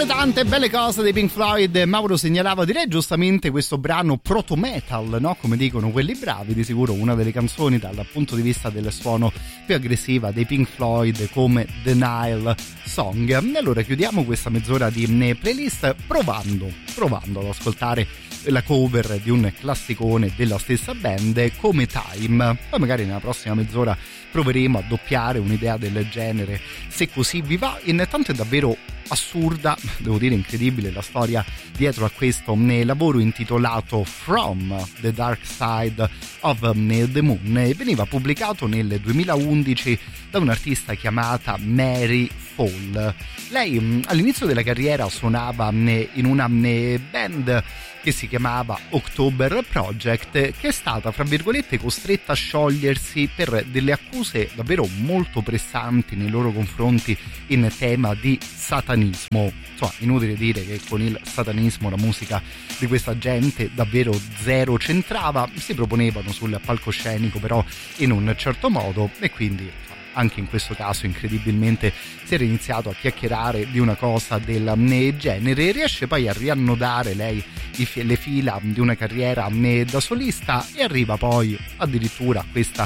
le tante belle cose dei Pink Floyd, Mauro segnalava, direi giustamente, questo brano proto metal, no? Come dicono quelli bravi, di sicuro una delle canzoni dal punto di vista del suono più aggressiva dei Pink Floyd, come The Nile Song. E allora chiudiamo questa mezz'ora di playlist provando ad ascoltare la cover di un classicone della stessa band come Time. Poi magari nella prossima mezz'ora proveremo a doppiare un'idea del genere, se così vi va. Intanto è davvero assurda, devo dire incredibile, la storia dietro a questo lavoro intitolato From the Dark Side of the Moon, e veniva pubblicato nel 2011 da un'artista chiamata Mary Fall. Lei all'inizio della carriera suonava in una band che si chiamava October Project, che è stata, fra virgolette, costretta a sciogliersi per delle accuse davvero molto pressanti nei loro confronti in tema di satanismo. Insomma, inutile dire che con il satanismo la musica di questa gente davvero zero c'entrava. Si proponevano sul palcoscenico però in un certo modo, e quindi anche in questo caso incredibilmente si era iniziato a chiacchierare di una cosa del genere. Riesce poi a riannodare lei le fila di una carriera da solista, e arriva poi addirittura a questa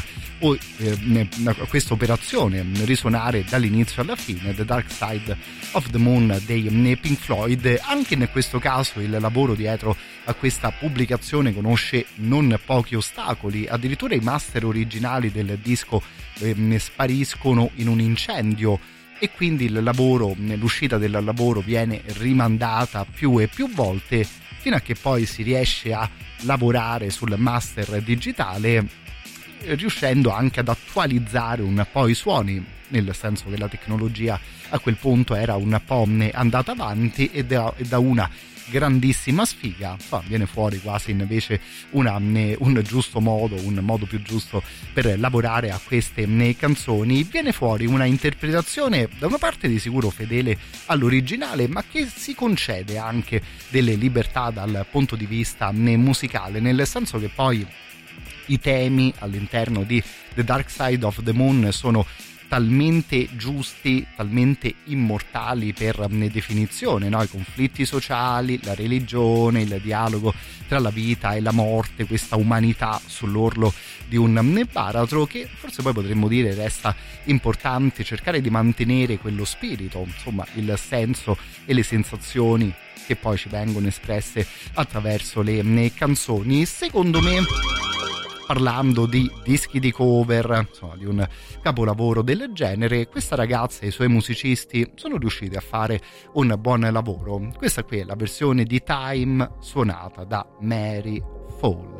operazione, risuonare dall'inizio alla fine The Dark Side of the Moon dei Pink Floyd. Anche in questo caso il lavoro dietro a questa pubblicazione conosce non pochi ostacoli, addirittura i master originali del disco spariscono in un incendio, e quindi l'uscita del lavoro viene rimandata più e più volte, fino a che poi si riesce a lavorare sul master digitale, riuscendo anche ad attualizzare un po' i suoni, nel senso che la tecnologia a quel punto era un po' andata avanti, e da una grandissima sfiga viene fuori quasi invece un giusto modo, un modo più giusto per lavorare a queste canzoni. Viene fuori una interpretazione da una parte di sicuro fedele all'originale, ma che si concede anche delle libertà dal punto di vista musicale, nel senso che poi i temi all'interno di The Dark Side of the Moon sono talmente giusti, talmente immortali per definizione, no? I conflitti sociali, la religione, il dialogo tra la vita e la morte, questa umanità sull'orlo di un baratro, che forse poi potremmo dire resta importante cercare di mantenere quello spirito, insomma il senso e le sensazioni che poi ci vengono espresse attraverso le canzoni. Secondo me, parlando di dischi di cover, insomma di un capolavoro del genere, questa ragazza e i suoi musicisti sono riusciti a fare un buon lavoro. Questa qui è la versione di Time suonata da Mary Fall.